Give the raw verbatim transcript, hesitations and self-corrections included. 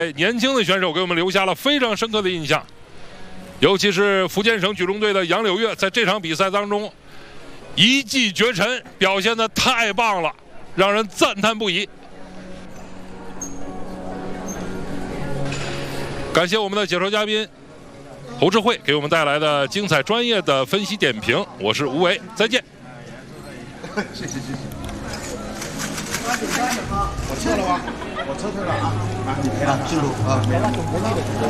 年轻的选手给我们留下了非常深刻的印象，尤其是福建省举重队的杨柳月，在这场比赛当中一骑绝尘，表现得太棒了，让人赞叹不已。感谢我们的解说嘉宾侯智慧给我们带来的精彩专业的分析点评，我是吴为，再见。 谢谢谢谢。我撤了吗？我撤退了啊！啊，你赔了，记录啊。